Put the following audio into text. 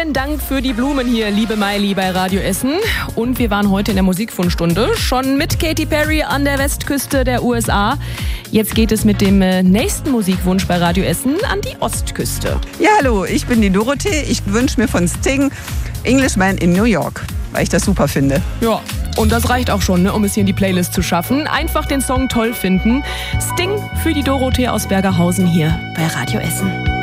Vielen Dank für die Blumen hier, liebe Maili bei Radio Essen. Und wir waren heute in der Musikwunschstunde schon mit Katy Perry an der Westküste der USA. Jetzt geht es mit dem nächsten Musikwunsch bei Radio Essen an die Ostküste. Ja, hallo, ich bin die Dorothee. Ich wünsche mir von Sting Englishman in New York, weil ich das super finde. Ja, und das reicht auch schon, um es hier in die Playlist zu schaffen. Einfach den Song toll finden. Sting für die Dorothee aus Bergerhausen hier bei Radio Essen.